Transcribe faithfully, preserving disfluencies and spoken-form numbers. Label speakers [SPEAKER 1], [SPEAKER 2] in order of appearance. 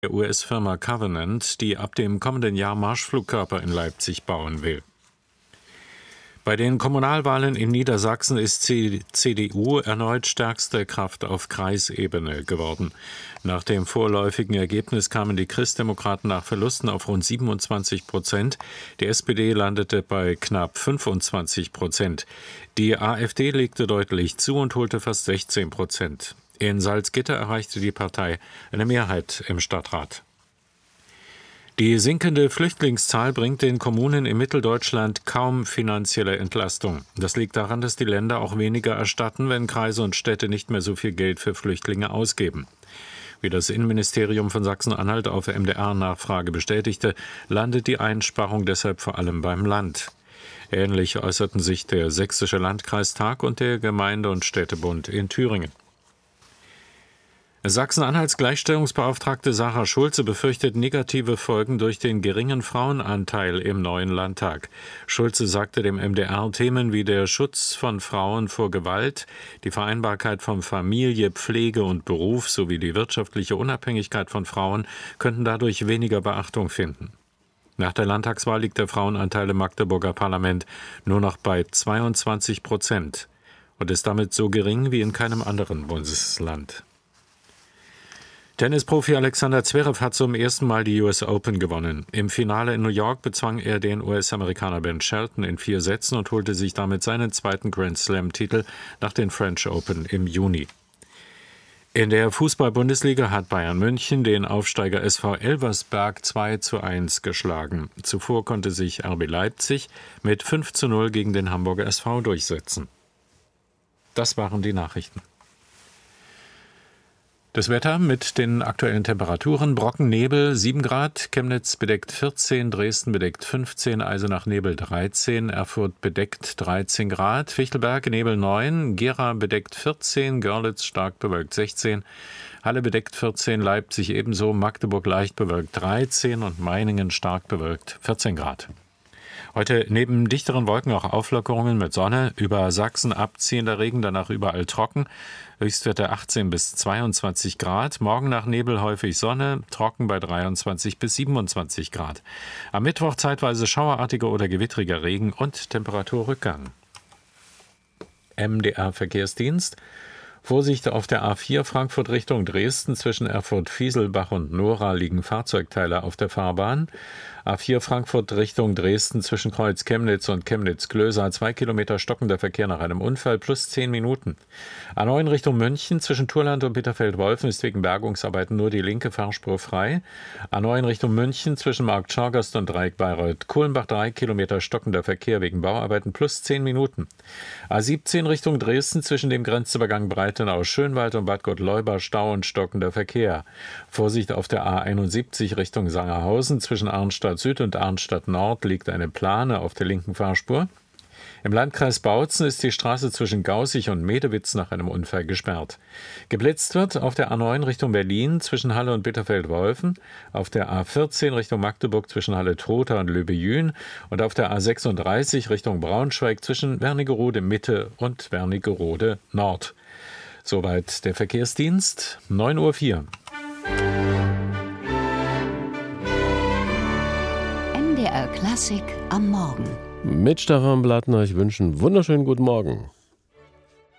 [SPEAKER 1] der U S-Firma Covenant, die ab dem kommenden Jahr Marschflugkörper in Leipzig bauen will. Bei den Kommunalwahlen in Niedersachsen ist C D U erneut stärkste Kraft auf Kreisebene geworden. Nach dem vorläufigen Ergebnis kamen die Christdemokraten nach Verlusten auf rund siebenundzwanzig Prozent. Die S P D landete bei knapp fünfundzwanzig Prozent. Die AfD legte deutlich zu und holte fast sechzehn Prozent. In Salzgitter erreichte die Partei eine Mehrheit im Stadtrat. Die sinkende Flüchtlingszahl bringt den Kommunen in Mitteldeutschland kaum finanzielle Entlastung. Das liegt daran, dass die Länder auch weniger erstatten, wenn Kreise und Städte nicht mehr so viel Geld für Flüchtlinge ausgeben. Wie das Innenministerium von Sachsen-Anhalt auf M D R-Nachfrage bestätigte, landet die Einsparung deshalb vor allem beim Land. Ähnlich äußerten sich der Sächsische Landkreistag und der Gemeinde- und Städtebund in Thüringen. Sachsen-Anhalts Gleichstellungsbeauftragte Sarah Schulze befürchtet negative Folgen durch den geringen Frauenanteil im neuen Landtag. Schulze sagte dem M D R, Themen wie der Schutz von Frauen vor Gewalt, die Vereinbarkeit von Familie, Pflege und Beruf sowie die wirtschaftliche Unabhängigkeit von Frauen könnten dadurch weniger Beachtung finden. Nach der Landtagswahl liegt der Frauenanteil im Magdeburger Parlament nur noch bei zweiundzwanzig Prozent und ist damit so gering wie in keinem anderen Bundesland. Tennisprofi Alexander Zverev hat zum ersten Mal die U S Open gewonnen. Im Finale in New York bezwang er den U S-Amerikaner Ben Shelton in vier Sätzen und holte sich damit seinen zweiten Grand-Slam-Titel nach den French Open im Juni. In der Fußball-Bundesliga hat Bayern München den Aufsteiger S V Elversberg zwei zu eins geschlagen. Zuvor konnte sich R B Leipzig mit fünf zu null gegen den Hamburger S V durchsetzen. Das waren die Nachrichten. Das Wetter mit den aktuellen Temperaturen: Brocken, Nebel sieben Grad, Chemnitz bedeckt vierzehn, Dresden bedeckt fünfzehn, Eisenach Nebel dreizehn, Erfurt bedeckt dreizehn Grad, Fichtelberg Nebel neun, Gera bedeckt vierzehn, Görlitz stark bewölkt sechzehn, Halle bedeckt vierzehn, Leipzig ebenso, Magdeburg leicht bewölkt dreizehn und Meiningen stark bewölkt vierzehn Grad. Heute neben dichteren Wolken auch Auflockerungen mit Sonne, über Sachsen abziehender Regen, danach überall trocken, Höchstwerte achtzehn bis zweiundzwanzig Grad, morgen nach Nebel häufig Sonne, trocken bei dreiundzwanzig bis siebenundzwanzig Grad. Am Mittwoch zeitweise schauerartiger oder gewittriger Regen und Temperaturrückgang. M D R Verkehrsdienst. Vorsicht auf der A vier Frankfurt Richtung Dresden, zwischen Erfurt-Fieselbach und Nora liegen Fahrzeugteile auf der Fahrbahn. A vier Frankfurt Richtung Dresden, zwischen Kreuz Chemnitz und Chemnitz-Klöser, zwei Kilometer stockender Verkehr nach einem Unfall plus zehn Minuten. A neun Richtung München, zwischen Turland und Bitterfeld-Wolfen ist wegen Bergungsarbeiten nur die linke Fahrspur frei. A neun Richtung München, zwischen Markt Schorgast und Dreieck Bayreuth-Kohlenbach, drei Kilometer stockender Verkehr wegen Bauarbeiten plus zehn Minuten. A siebzehn Richtung Dresden, zwischen dem Grenzübergang Breitenau Schönwald und Bad Gottleuba Stau und stockender Verkehr. Vorsicht auf der A einundsiebzig Richtung Sangerhausen, zwischen Arnstadt Süd und Arnstadt Nord liegt eine Plane auf der linken Fahrspur. Im Landkreis Bautzen ist die Straße zwischen Gaußig und Medewitz nach einem Unfall gesperrt. Geblitzt wird auf der A neun Richtung Berlin zwischen Halle und Bitterfeld-Wolfen, auf der A vierzehn Richtung Magdeburg zwischen Halle-Trotha und Löbejün und auf der A sechsunddreißig Richtung Braunschweig zwischen Wernigerode Mitte und Wernigerode Nord. Soweit der Verkehrsdienst, neun Uhr vier.
[SPEAKER 2] M D R Klassik am Morgen.
[SPEAKER 3] Mit Stefan Blattner, ich wünsche einen wunderschönen guten Morgen.